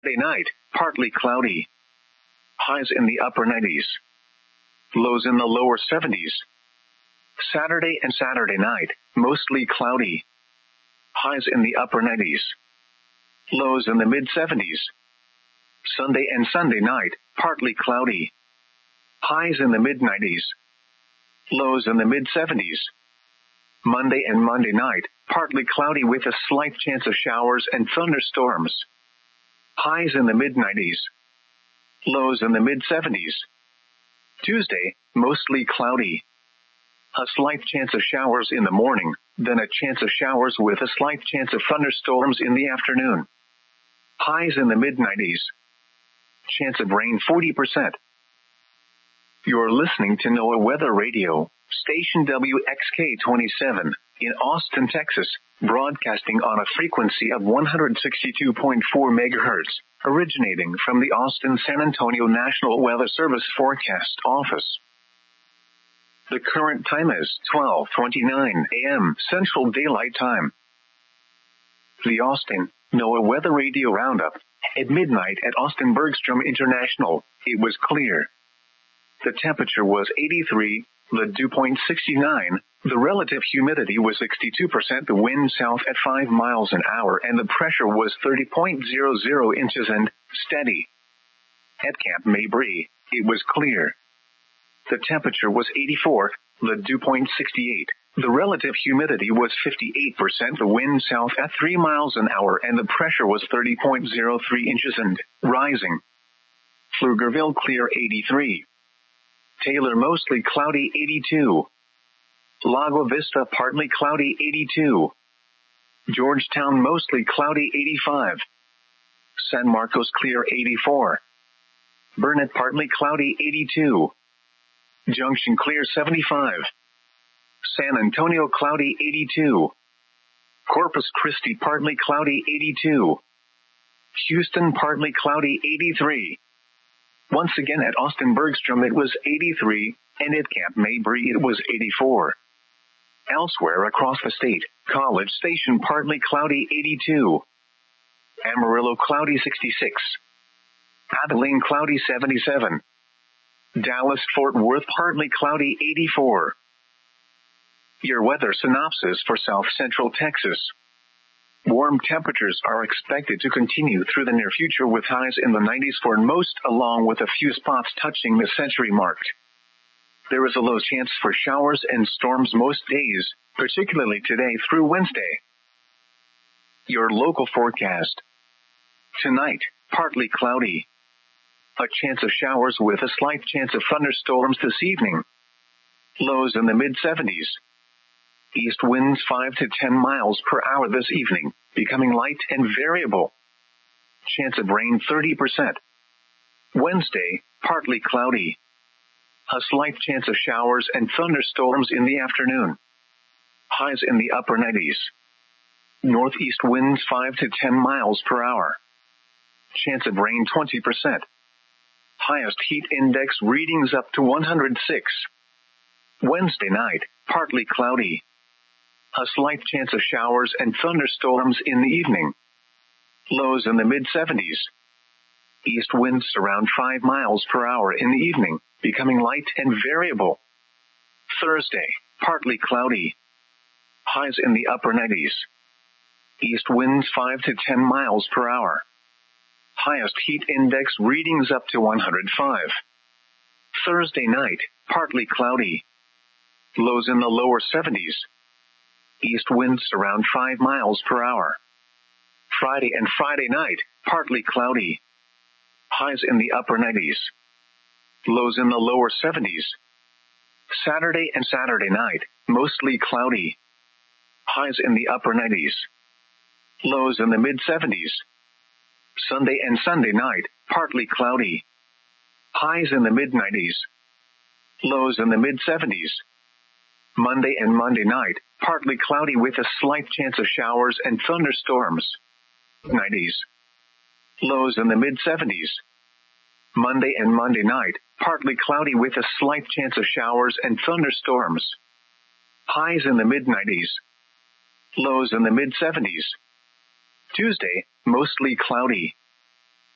Wednesday night, partly cloudy. Highs in the upper 90s. Lows in the lower 70s. Saturday and Saturday night, mostly cloudy. Highs in the upper 90s. Lows in the mid-70s. Sunday and Sunday night, partly cloudy. Highs in the mid-90s. Lows in the mid-70s. Monday and Monday night, partly cloudy with a slight chance of showers and thunderstorms. Highs in the mid-90s. Lows in the mid-70s. Tuesday, mostly cloudy. A slight chance of showers in the morning, then a chance of showers with a slight chance of thunderstorms in the afternoon. Highs in the mid-90s. Chance of rain 40%. You're listening to NOAA Weather Radio, station WXK-27, in Austin, Texas, broadcasting on a frequency of 162.4 megahertz, originating from the Austin-San Antonio National Weather Service Forecast Office. The current time is 12:29 a.m. Central Daylight Time. The Austin NOAA Weather Radio Roundup. At midnight at Austin Bergstrom International, it was clear. The temperature was 83, the dew point 69, the relative humidity was 62%, the wind south at 5 miles an hour, and the pressure was 30.00 inches and steady. At Camp Mabry, it was clear. The temperature was 84, the dew point 68, the relative humidity was 58%, the wind south at 3 miles an hour, and the pressure was 30.03 inches and rising. Pflugerville clear 83. Taylor mostly cloudy 82. Lago Vista partly cloudy 82. Georgetown mostly cloudy 85. San Marcos clear 84. Burnett partly cloudy 82. Junction clear 75. San Antonio cloudy 82. Corpus Christi partly cloudy 82. Houston partly cloudy 83. Once again at Austin Bergstrom it was 83, and at Camp Mabry it was 84. Elsewhere across the state, College Station partly cloudy 82. Amarillo cloudy 66. Abilene cloudy 77. Dallas Fort Worth partly cloudy 84. Your weather synopsis for South Central Texas. Warm temperatures are expected to continue through the near future with highs in the 90s for most, along with a few spots touching the century mark. There is a low chance for showers and storms most days, particularly today through Wednesday. Your local forecast. Tonight, partly cloudy. A chance of showers with a slight chance of thunderstorms this evening. Lows in the mid-70s. East winds 5 to 10 miles per hour this evening, becoming light and variable. Chance of rain 30%. Wednesday, partly cloudy. A slight chance of showers and thunderstorms in the afternoon. Highs in the upper 90s. Northeast winds 5 to 10 miles per hour. Chance of rain 20%. Highest heat index readings up to 106. Wednesday night, partly cloudy. A slight chance of showers and thunderstorms in the evening. Lows in the mid-70s. East winds around 5 miles per hour in the evening, becoming light and variable. Thursday, partly cloudy. Highs in the upper 90s. East winds 5 to 10 miles per hour. Highest heat index readings up to 105. Thursday night, partly cloudy. Lows in the lower 70s. East winds around 5 miles per hour. Friday and Friday night, partly cloudy. Highs in the upper 90s. Lows in the lower 70s. Saturday and Saturday night, mostly cloudy. Highs in the upper 90s. Lows in the mid-70s. Sunday and Sunday night, partly cloudy. Highs in the mid-90s. Lows in the mid-70s. Monday and Monday night, partly cloudy with a slight chance of showers and thunderstorms. 90s. Lows in the mid-70s. Monday and Monday night, partly cloudy with a slight chance of showers and thunderstorms. Highs in the mid-90s. Lows in the mid-70s. Tuesday, mostly cloudy.